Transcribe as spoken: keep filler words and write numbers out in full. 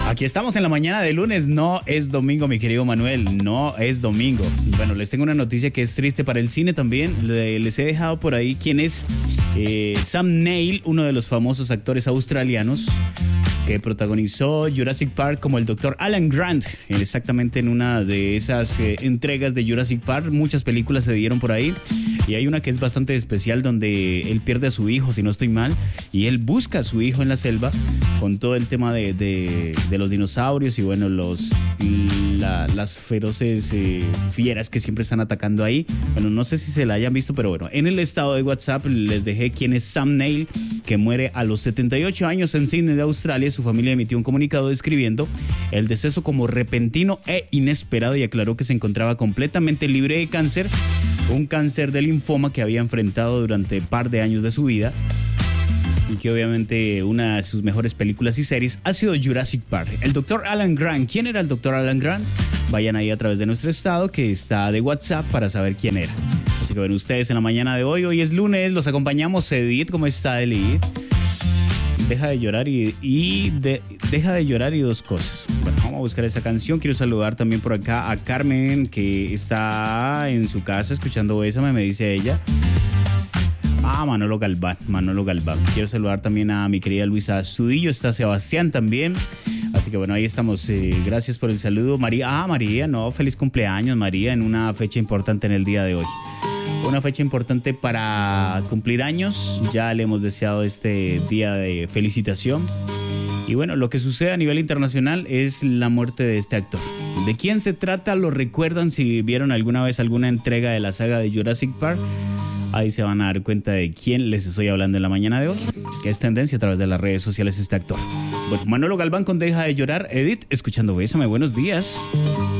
Aquí estamos en la mañana de lunes, no es domingo, mi querido Manuel, no es domingo. Bueno, les tengo una noticia que es triste para el cine también. Les he dejado por ahí quién es eh, Sam Neill, uno de los famosos actores australianos que protagonizó Jurassic Park como el doctor Alan Grant, exactamente en una de esas eh, entregas de Jurassic Park. Muchas películas se dieron por ahí y hay una que es bastante especial donde él pierde a su hijo, si no estoy mal, y él busca a su hijo en la selva con todo el tema de, de, de los dinosaurios y bueno, los la, las feroces eh, fieras que siempre están atacando ahí. Bueno, no sé si se la hayan visto, pero bueno, en el estado de WhatsApp les dejé quién es Sam Neill, que muere a los setenta y ocho años en Sydney de Australia. Su familia emitió un comunicado describiendo el deceso como repentino e inesperado y aclaró que se encontraba completamente libre de cáncer, un cáncer de linfoma que había enfrentado durante un par de años de su vida y que obviamente una de sus mejores películas y series ha sido Jurassic Park. El doctor Alan Grant, ¿quién era el doctor Alan Grant? Vayan ahí a través de nuestro estado que está de WhatsApp para saber quién era. Así que bueno, ustedes en la mañana de hoy, hoy es lunes, los acompañamos. Edith, ¿cómo está Edith? Deja de llorar y, y de, deja de llorar y dos cosas. Bueno, vamos a buscar esa canción. Quiero saludar también por acá a Carmen, que está en su casa escuchando Bésame, me dice ella. Ah, Manolo Galván, Manolo Galván. Quiero saludar también a mi querida Luisa Astudillo, está Sebastián también. Así que bueno, ahí estamos. Eh, gracias por el saludo. María, ah, María, no, feliz cumpleaños, María, en una fecha importante en el día de hoy. Una fecha importante para cumplir años. Ya le hemos deseado este día de felicitación. Y bueno, lo que sucede a nivel internacional es la muerte de este actor. ¿De quién se trata? ¿Lo recuerdan si vieron alguna vez alguna entrega de la saga de Jurassic Park? Ahí se van a dar cuenta de quién les estoy hablando en la mañana de hoy, que es tendencia a través de las redes sociales este actor. Bueno, Manolo Galván con Deja de Llorar. Edith, escuchando Bésame, buenos días.